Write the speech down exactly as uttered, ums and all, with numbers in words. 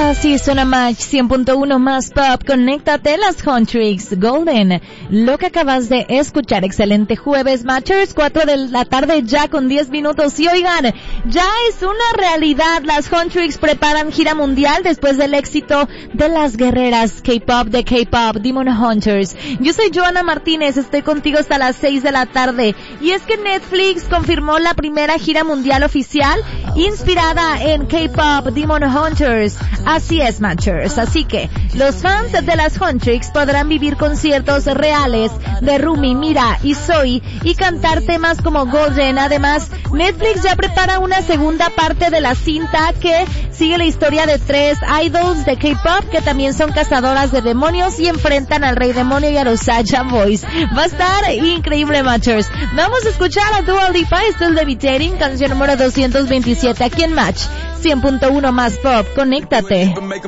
Así suena Match cien punto uno más pop. Conéctate, las Huntrix Golden. Lo que acabas de escuchar, excelente jueves, Matchers, cuatro de la tarde ya con diez minutos. Y oigan, ya es una realidad. Las Huntrix preparan gira mundial después del éxito de las guerreras K-pop de K-pop, Demon Hunters. Yo soy Joana Martínez, estoy contigo hasta las seis de la tarde. Y es que Netflix confirmó la primera gira mundial oficial inspirada en K-pop, Demon Hunters. Así es, Matchers. Así que los fans de las Huntrix podrán vivir conciertos reales de Rumi, Mira y Zoe y cantar temas como Golden. Además, Netflix ya prepara una segunda parte de la cinta que sigue la historia de tres idols de K-pop que también son cazadoras de demonios y enfrentan al Rey Demonio y a los Sacha Boys. Va a estar increíble, Matchers. Vamos a escuchar a Dua Lipa, esto es Levitating, canción número doscientos veintisiete aquí en Match cien punto uno más pop. Conéctate.